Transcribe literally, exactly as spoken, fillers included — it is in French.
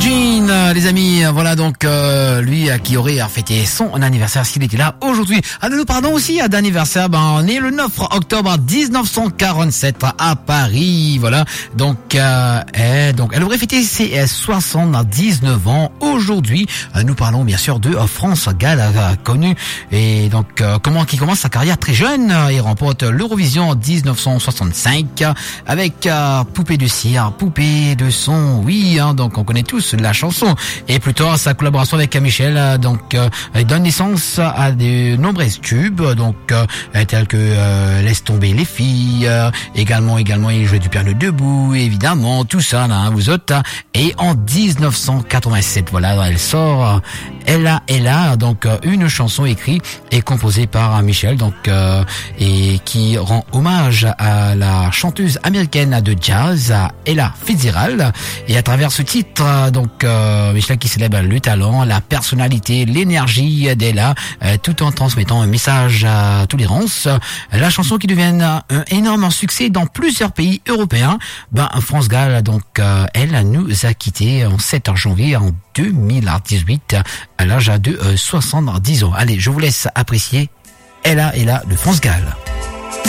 Jean, les amis, voilà donc euh, lui qui aurait fêté son anniversaire s'il était là aujourd'hui. Ah, nous pardon aussi d'anniversaire, ben né le neuf octobre dix-neuf cent quarante-sept à Paris, voilà. Donc, euh, eh, donc elle aurait fêté ses soixante-dix-neuf ans aujourd'hui. Nous parlons bien sûr de France Gall, connu et donc euh, comment qui commence sa carrière très jeune et remporte l'Eurovision en dix-neuf cent soixante-cinq avec euh, Poupée de cire, Poupée de son, oui, hein, donc on connaît tous la chanson. Et plus tard, sa collaboration avec Michel, donc euh, donne naissance à de nombreuses tubes, donc euh, tels que euh, Laisse tomber les filles, euh, également, également il jouait du piano debout, évidemment, tout ça, là, hein, vous autres. Hein. Et en dix-neuf cent quatre-vingt-sept, voilà, elle sort, elle a, elle a donc une chanson écrite et composée par Michel, donc euh, et qui rend hommage à la chanteuse américaine de jazz, Ella Fitzgerald. Et à travers ce titre, donc euh, Michel qui célèbre le talent, la personnalité, l'énergie d'Ella, euh, tout en transmettant un message à tolérance. La chanson qui devient un énorme succès dans plusieurs pays européens. Ben France Gall, donc euh, elle nous a quittés en sept janvier en deux mille dix-huit à l'âge de euh, soixante-dix ans. Allez, je vous laisse apprécier Ella, Ella de France Gall.